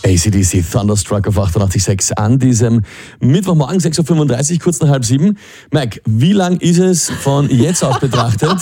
AC/DC Thunderstruck auf 88.6 an diesem Mittwochmorgen, 6.35 Uhr, kurz nach 6:30. Mike, wie lang ist es von jetzt aus betrachtet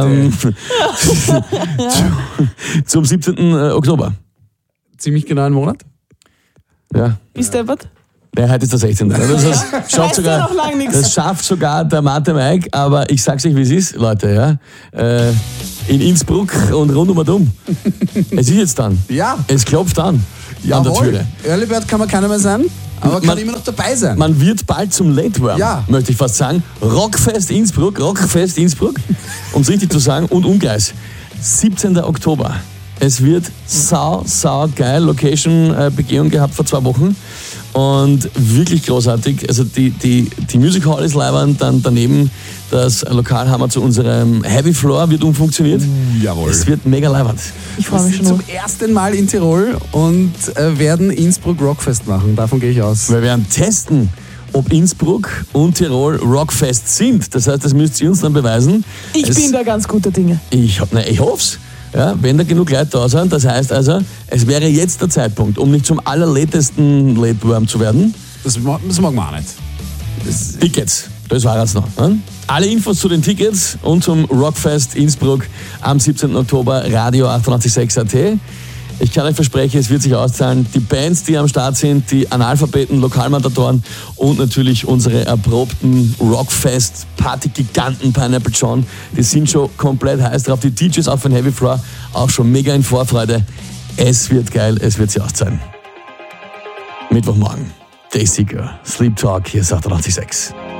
zum 17. Oktober? Ziemlich genau einen Monat. Ja. Ist deppert? Ja, heute ist der 16. Das schafft sogar der Mathe Mike, aber ich sag's euch, wie es ist, Leute, ja. In Innsbruck und rundum. Es ist jetzt dann. Ja. Es klopft an der Türe. Early Bird kann man keiner mehr sein, aber kann immer noch dabei sein. Man wird bald zum Late Worm, möchte ich fast sagen. Rockfest Innsbruck, um es richtig zu sagen, und Umkreis. 17. Oktober. Es wird sau geil. Location-Begehung gehabt vor 2 Wochen. Und wirklich großartig. Also die Music Hall ist leibend, dann daneben das Lokalhammer zu unserem Heavy Floor wird umfunktioniert. Jawohl. Es wird mega leibend. Ich freue mich schon. Zum ersten Mal in Tirol und werden Innsbruck Rockfest machen. Davon gehe ich aus. Wir werden testen, ob Innsbruck und Tirol Rockfest sind. Das heißt, das müsst ihr uns dann beweisen. Ich bin da ganz guter Dinge. Ich hoff's. Ja, wenn da genug Leute da sind, das heißt also, es wäre jetzt der Zeitpunkt, um nicht zum allerletesten Late Worm zu werden. Das mag man auch nicht. Tickets, das war jetzt noch. Ne? Alle Infos zu den Tickets und zum Rockfest Innsbruck am 17. Oktober, Radio 88.6 AT. Ich kann euch versprechen, es wird sich auszahlen. Die Bands, die am Start sind, die Analphabeten, Lokalmatatoren und natürlich unsere erprobten Rockfest-Party-Giganten Pineapple John, die sind schon komplett heiß drauf. Die DJs auf den Heavy Floor auch schon mega in Vorfreude. Es wird geil, es wird sich auszahlen. Mittwochmorgen, Dayseeker, Sleep Talk, hier ist 88.6.